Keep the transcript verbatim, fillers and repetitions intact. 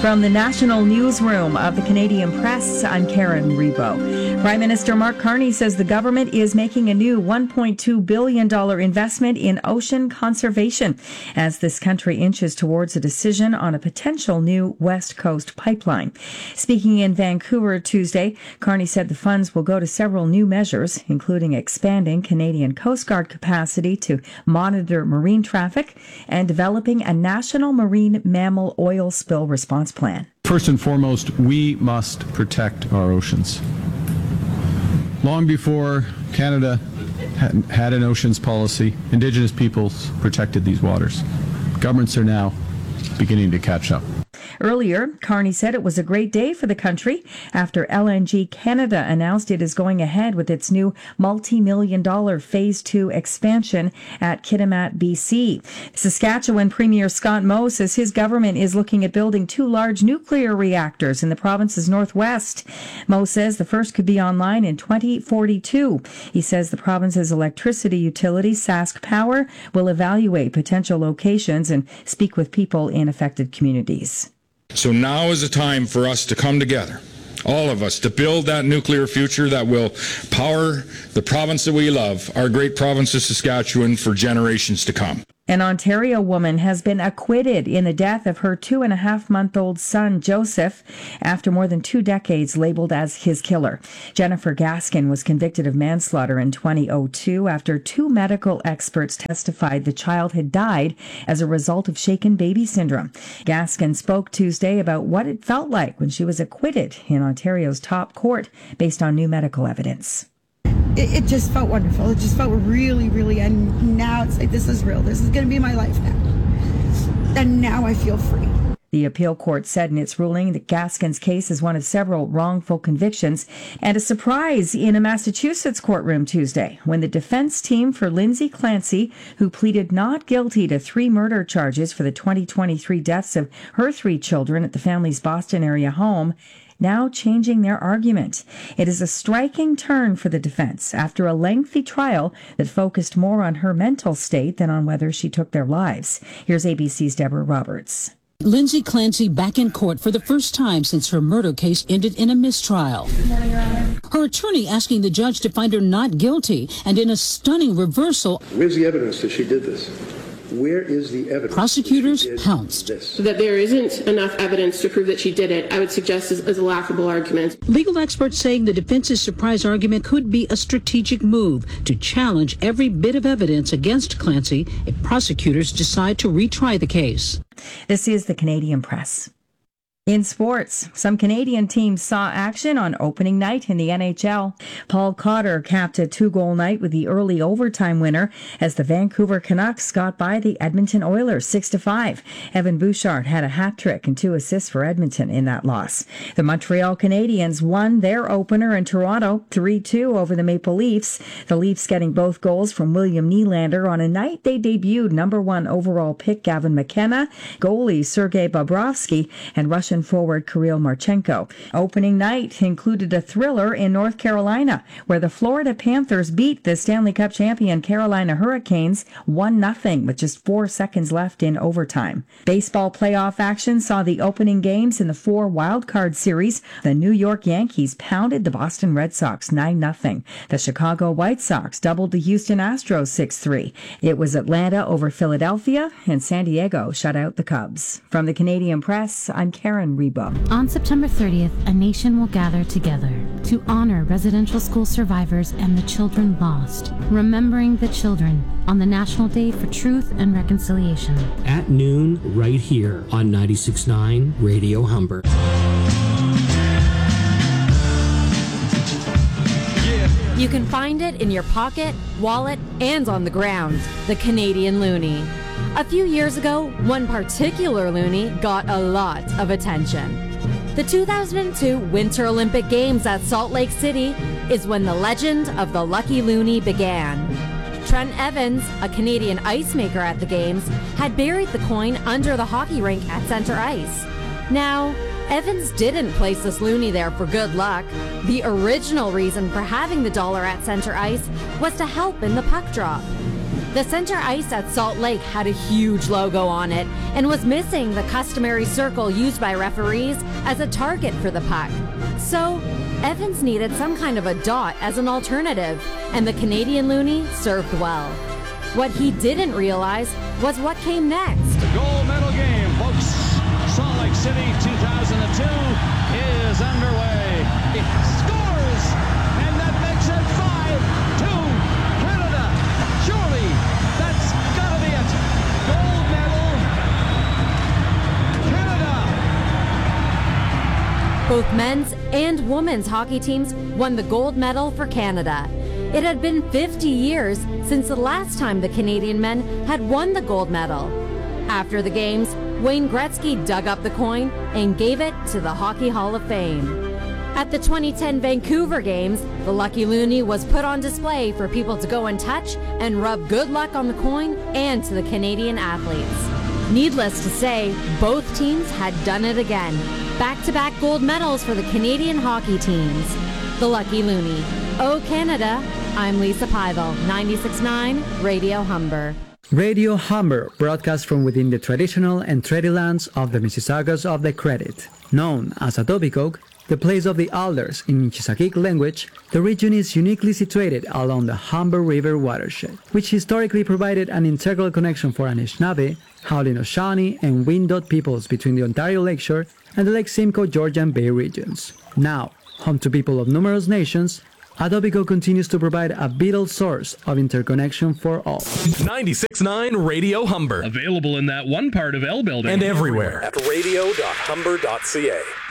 From the National Newsroom of the Canadian Press, I'm Karen Rebo. Prime Minister Mark Carney says the government is making a new one point two billion dollars investment in ocean conservation as this country inches towards a decision on a potential new West Coast pipeline. Speaking in Vancouver Tuesday, Carney said the funds will go to several new measures, including expanding Canadian Coast Guard capacity to monitor marine traffic and developing a national marine mammal oil spill response plan. First and foremost, we must protect our oceans. Long before Canada had an oceans policy, Indigenous peoples protected these waters. Governments are now beginning to catch up. Earlier, Carney said it was a great day for the country after L N G Canada announced it is going ahead with its new multi-million dollar Phase two expansion at Kitimat, B C. Saskatchewan Premier Scott Moe says his government is looking at building two large nuclear reactors in the province's northwest. Moe says the first could be online in twenty forty-two. He says the province's electricity utility, Sask Power, will evaluate potential locations and speak with people in affected communities. So now is the time for us to come together, all of us, to build that nuclear future that will power the province that we love, our great province of Saskatchewan, for generations to come. An Ontario woman has been acquitted in the death of her two and a half month old son, Joseph, after more than two decades labeled as his killer. Jennifer Gaskin was convicted of manslaughter in twenty oh two after two medical experts testified the child had died as a result of shaken baby syndrome. Gaskin spoke Tuesday about what it felt like when she was acquitted in Ontario's top court based on new medical evidence. It, it just felt wonderful. It just felt really, really, and now it's like, this is real. This is going to be my life now. And now I feel free. The appeal court said in its ruling that Gaskin's case is one of several wrongful convictions and a surprise in a Massachusetts courtroom Tuesday when the defense team for Lindsay Clancy, who pleaded not guilty to three murder charges for the twenty twenty-three deaths of her three children at the family's Boston area home, now changing their argument. It is a striking turn for the defense after a lengthy trial that focused more on her mental state than on whether she took their lives. Here's A B C's Deborah Roberts. Lindsay Clancy back in court for the first time since her murder case ended in a mistrial. Her attorney asking the judge to find her not guilty, and in a stunning reversal, where's the evidence that she did this? Where is the evidence? Prosecutors pounced. So that there isn't enough evidence to prove that she did it, I would suggest is, is a laughable argument. Legal experts saying the defense's surprise argument could be a strategic move to challenge every bit of evidence against Clancy if prosecutors decide to retry the case. This is the Canadian Press. In sports, some Canadian teams saw action on opening night in the N H L. Paul Cotter capped a two-goal night with the early overtime winner as the Vancouver Canucks got by the Edmonton Oilers six to five. Evan Bouchard had a hat trick and two assists for Edmonton in that loss. The Montreal Canadiens won their opener in Toronto three two over the Maple Leafs. The Leafs getting both goals from William Nylander on a night they debuted number one overall pick Gavin McKenna, goalie Sergei Bobrovsky, and Russian forward Kirill Marchenko. Opening night included a thriller in North Carolina, where the Florida Panthers beat the Stanley Cup champion Carolina Hurricanes one nothing with just four seconds left in overtime. Baseball playoff action saw the opening games in the four wildcard series. The New York Yankees pounded the Boston Red Sox nine nothing. The Chicago White Sox doubled the Houston Astros six three. It was Atlanta over Philadelphia, and San Diego shut out the Cubs. From the Canadian Press, I'm Karen Rebo. On September thirtieth, a nation will gather together to honor residential school survivors and the children lost, remembering the children on the National Day for Truth and Reconciliation. At noon, right here on ninety-six point nine Radio Humber. You can find it in your pocket, wallet, and on the ground. The Canadian Loonie. A few years ago, one particular loonie got a lot of attention. The two thousand two Winter Olympic Games at Salt Lake City is when the legend of the Lucky Loonie began. Trent Evans, a Canadian ice maker at the Games, had buried the coin under the hockey rink at center ice. Now, Evans didn't place this loonie there for good luck. The original reason for having the dollar at center ice was to help in the puck drop. The center ice at Salt Lake had a huge logo on it and was missing the customary circle used by referees as a target for the puck. So, Evans needed some kind of a dot as an alternative, and the Canadian loonie served well. What he didn't realize was what came next. The gold medal game, folks. Salt Lake City two thousand two is underway. It scores, and that makes it five two Canada. Surely that's gotta be it. Gold medal, Canada. Both men's and women's hockey teams won the gold medal for Canada. It had been fifty years since the last time the Canadian men had won the gold medal. After the games, Wayne Gretzky dug up the coin and gave it to the Hockey Hall of Fame. At the twenty ten Vancouver Games, the Lucky Loonie was put on display for people to go and touch and rub good luck on the coin and to the Canadian athletes. Needless to say, both teams had done it again. Back-to-back gold medals for the Canadian hockey teams. The Lucky Loonie. Oh Canada, I'm Lisa Pyvel, ninety-six point nine Radio Humber. Radio Humber broadcasts from within the traditional and treaty lands of the Mississaugas of the Credit. Known as Etobicoke, the place of the alders in Chisakik language, the region is uniquely situated along the Humber River watershed, which historically provided an integral connection for Anishinaabe, Haudenosaunee, and Windot peoples between the Ontario Lakeshore and the Lake Simcoe Georgian Bay regions. Now, home to people of numerous nations, Etobicoke continues to provide a vital source of interconnection for all. ninety-six point nine Radio Humber. Available in that one part of L building. And everywhere. At radio dot humber dot c a.